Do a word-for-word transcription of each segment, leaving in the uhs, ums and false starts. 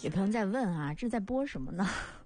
有朋友在问啊，这在播什么呢？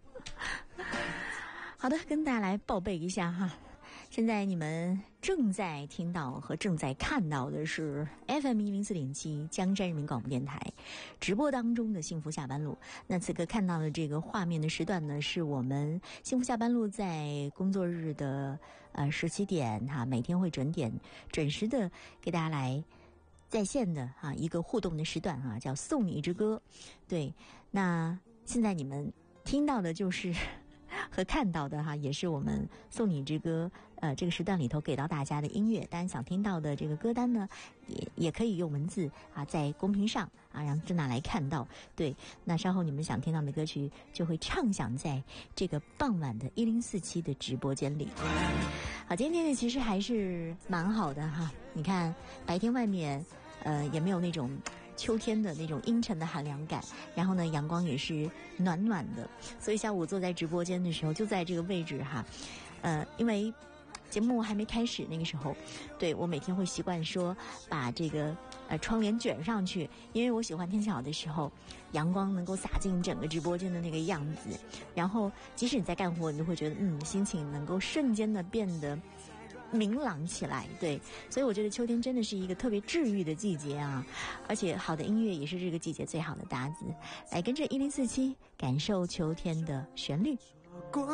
好的，跟大家来报备一下哈。现在你们正在听到和正在看到的是 F M 一零四点七江山人民广播电台直播当中的幸福下班路。那此刻看到的这个画面的时段呢，是我们幸福下班路在工作日的呃十七点哈，每天会准点准时的给大家来在线的哈一个互动的时段哈，叫送你一支歌。对，那现在你们听到的就是和看到的哈，也是我们送你之歌呃这个时段里头给到大家的音乐。当然想听到的这个歌单呢，也也可以用文字啊在公屏上啊让郑娜来看到。对，那稍后你们想听到的歌曲就会畅响在这个傍晚的一零四七的直播间里。好，今天天气其实还是蛮好的哈，你看白天外面呃也没有那种秋天的那种阴沉的寒凉感，然后呢阳光也是暖暖的，所以下午坐在直播间的时候就在这个位置哈，呃因为节目还没开始那个时候，对，我每天会习惯说把这个呃窗帘卷上去，因为我喜欢天气好的时候阳光能够洒进整个直播间的那个样子，然后即使你在干活你都会觉得嗯心情能够瞬间的变得明朗起来。对，所以我觉得秋天真的是一个特别治愈的季节啊，而且好的音乐也是这个季节最好的搭子。来跟着一零四七感受秋天的旋律。